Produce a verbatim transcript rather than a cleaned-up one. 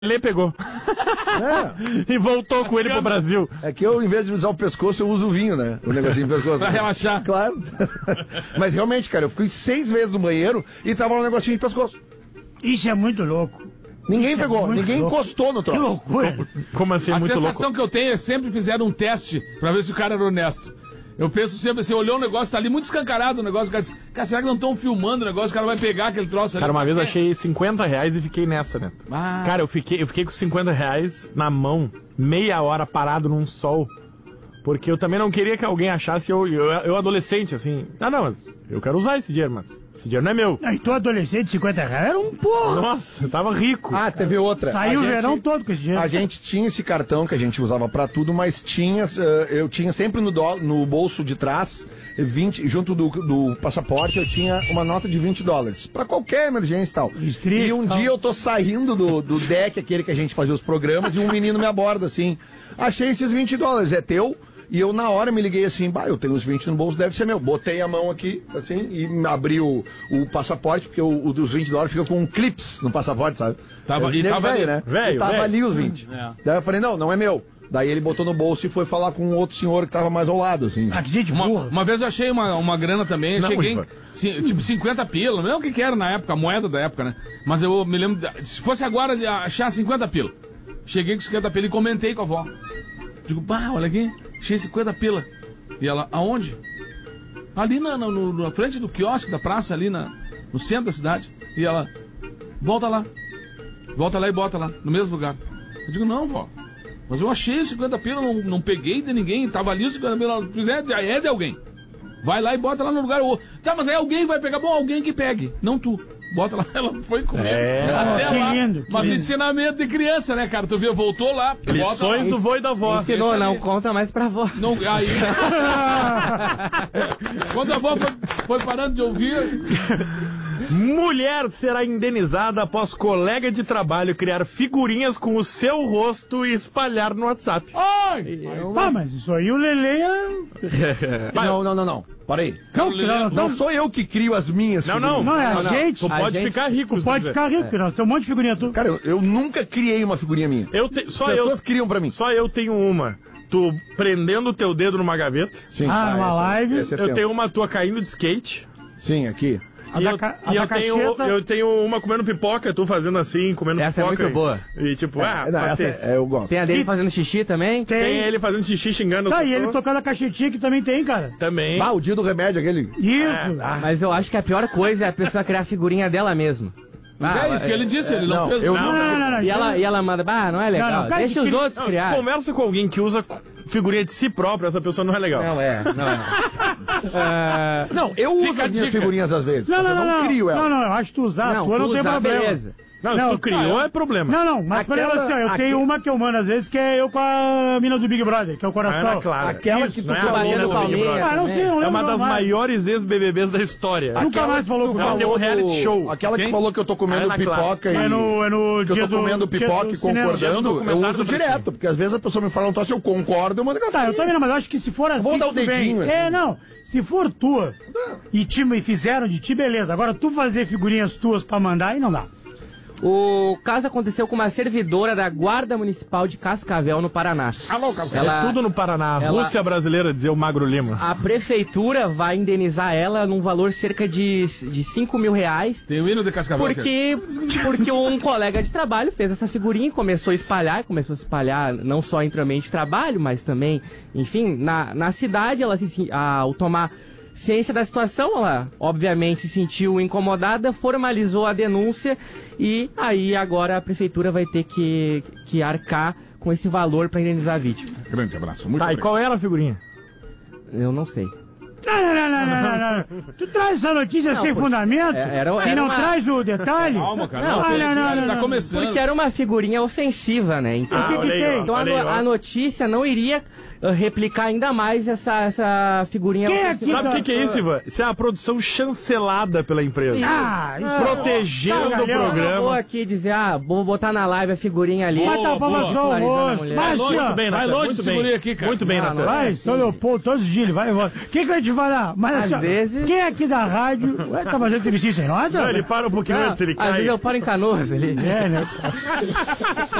Ele pegou. É. E voltou com ele pro Brasil. É que eu, em vez de usar o pescoço, eu uso o vinho, né? O negocinho do pescoço. Pra relaxar. Claro. Mas realmente, cara, eu fui seis vezes no banheiro e tava um negocinho de pescoço. Isso é muito louco. Ninguém Isso pegou, é ninguém louco. encostou no troço. Que loucura. Como, como assim, A muito sensação louco? que eu tenho é sempre fizeram um teste pra ver se o cara era honesto. Eu penso sempre, você olhou o negócio, tá ali muito escancarado o negócio, o cara disse, cara, será que não estão filmando o negócio, o cara vai pegar aquele troço ali? Cara, uma vez eu quê? achei cinquenta reais e fiquei nessa, né? Ah. Cara, eu fiquei, eu fiquei com cinquenta reais na mão, meia hora parado num sol. Porque eu também não queria que alguém achasse eu, eu, eu adolescente, assim. Ah, não, mas eu quero usar esse dinheiro, mas esse dinheiro não é meu. E tu adolescente, cinquenta reais era um porra. Nossa, eu tava rico. Ah, teve outra. Saiu A o gente- verão todo com esse dinheiro. A gente tinha esse cartão que a gente usava pra tudo, mas tinha, eh, eu tinha sempre no, dó- no bolso de trás, vinte, junto do, do passaporte, eu tinha uma nota de vinte dólares. Pra qualquer emergência e tal. Estrito, e um tal. dia eu tô saindo do, do deck, aquele que a gente fazia os programas, e um menino me aborda assim, achei esses vinte dólares, é teu? E eu na hora me liguei assim, bah, eu tenho os vinte no bolso, deve ser meu. Botei a mão aqui, assim, e abri o, o passaporte, porque o, o dos vinte dólares fica com um clips no passaporte, sabe? Tava- Eu, e nego tava velho, ali. né? Velho, E tava velho. ali os vinte. É. Daí eu falei, não, não é meu. Daí ele botou no bolso e foi falar com outro senhor que tava mais ao lado, assim. Ah, que gente Uma, burra. uma vez eu achei uma, uma grana também, eu Não, cheguei em, Ivan. ci- tipo cinquenta pila, não é o que que era na época, a moeda da época, né? Mas eu me lembro, de- se fosse agora de achar cinquenta pila. Cheguei com cinquenta pila e comentei com a avó. Digo, bah, olha aqui, achei cinquenta pila. E ela, aonde? Ali na, na, no- na frente do quiosque da praça, ali na, no centro da cidade. E ela, volta lá. Volta lá e bota lá, no mesmo lugar. Eu digo, não, vó. Mas eu achei os cinquenta pila, não, não peguei de ninguém, tava ali os cinquenta pila, fizer, é de alguém. Vai lá e bota lá no lugar. Ou, tá, mas aí alguém vai pegar, bom, alguém que pegue, não tu. Bota lá, ela foi comigo. É. Até Que lá. lindo, que Mas lindo. ensinamento de criança, né, cara? Tu viu, voltou lá, bota Lições lá. do vô e da avó. Ensinou, Deixa não ali. conta mais pra avó. Não, aí. Quando a avó foi, foi parando de ouvir, Mulher será indenizada após colega de trabalho criar figurinhas com o seu rosto e espalhar no WhatsApp. ai! Ah, mas isso aí o Lele é... Não, não, não, não. Para aí. Não, não, Não não, sou eu que crio as minhas Não, não. não, é a não, não. gente. Tu A pode gente- ficar rico. se Pode quiser. ficar rico, porque nós temos um monte de figurinha tua. Cara, eu, eu nunca criei uma figurinha minha. Eu te, só As pessoas eu, criam pra mim. só eu tenho uma. Tu prendendo o teu dedo numa gaveta. Sim. Ah, numa essa- live. essa é Eu tenso. tenho uma tua caindo de skate. Sim, aqui. A E da eu, ca- a e da eu tenho, cacheta- eu tenho uma comendo pipoca, tu fazendo assim, comendo Essa é pipoca. muito e- boa. E tipo, ah, É, não, essa paciência. é, é, eu gosto. Tem a dele E- fazendo xixi também? Tem. Tem ele fazendo xixi xingando Tá, a e pessoa. ele tocando a caixetinha que também tem, cara. Também. Ah, o dia do remédio, aquele. Isso. Mas eu acho que a pior coisa é a pessoa criar a figurinha dela mesma. mas Ah, é isso que ele disse, ele não, não, fez eu nada. Não, não, não, não. E ela, e ela manda, bah, não é legal. Não, não, cara, Deixa que- os outros Não, se tu criar. conversa com alguém que usa figurinha de si próprio, essa pessoa não é legal. Não é, não é. Ah, Não, eu uso Fica a as minhas dica. figurinhas às vezes. Não, mas não, eu não, não, não. crio ela. Não, não, eu acho que tu usar, não, a tua não tu tem usar, problema. beleza. Não, Não, se tu criou, tá, é problema. Não, não, mas por Aquela- exemplo assim, ó, eu aque- tenho uma que eu mando às vezes que é eu com a mina do Big Brother, que é o coração. Ana Clara. Aquela Isso, que tu não é a falou mina no do Big Palmeiras. Brother. Ah, não sei, não É lembro uma das mais. maiores ex-B B Bs da história. Nunca Aquela mais falou que tu comigo. Ela tem um falou reality do- show. Aquela que Quem? falou que eu tô comendo Ana Clara. pipoca e... É no, é no Que eu dia tô comendo do, pipoca dia e do cinema. Dia do concordando, eu documentário uso do Brasil. direto, porque às vezes a pessoa me fala um troço, eu concordo, eu mando Tá, eu também não, mas eu acho que se for assim, Vamos dar o tudo bem. dedinho, É, assim. não. Se for tua e, te, e fizeram de ti, beleza. Agora tu fazer figurinhas tuas pra mandar, aí não dá. O caso aconteceu com uma servidora da Guarda Municipal de Cascavel, no Paraná. É tudo no Paraná. A ela- Rússia brasileira, dizia o Magro Lima. A prefeitura vai indenizar ela num valor cerca de, de cinco mil reais. Tem o hino de Cascavel. Porque, porque um colega de trabalho fez essa figurinha e começou a espalhar, começou a espalhar não só entre o ambiente de trabalho, mas também, enfim, na, na cidade. Ela se, ao tomar ciência da situação, ela obviamente se sentiu incomodada, formalizou a denúncia e aí agora a prefeitura vai ter que, que arcar com esse valor para indenizar a vítima. Grande abraço, muito Tá, e obrigado. qual era a figurinha? Eu não sei. Não, não, não, não, não, não, não. Tu traz essa notícia sem fundamento É, era- e era não uma- traz o detalhe? Calma, cara. Não, Não, não, não, não, não, tá não. começando. Porque era uma figurinha ofensiva, né? Então, O que que olha aí, tem? ó, então a, olha aí, no- ó. a notícia não iria uh, replicar ainda mais essa, essa figurinha Quem é ofensiva. que- Sabe o que, que é isso, Ivan? Isso é a produção chancelada pela empresa. Ah, isso Protegendo Tá, o galera. Eu não vou programa. aqui dizer, ah, vou botar na live a figurinha ali. Vai tapar boa. só o Popularizando a rosto. mulher. Vai, Vai assim, longe, ó. Muito bem, Vai Natan. longe Muito esse bem. guri aqui, cara. Muito bem, Não, Natan. não Vai, São Leopoldo, todos os dias, ele vai e volta. O que, que a gente te falar, mas Às assim, ó, vezes- quem aqui da rádio. Ué, tá fazendo serviço sem nota? Não, ele para um pouquinho Não, antes, ele às cai. vezes eu paro em Canoas ali. É, né?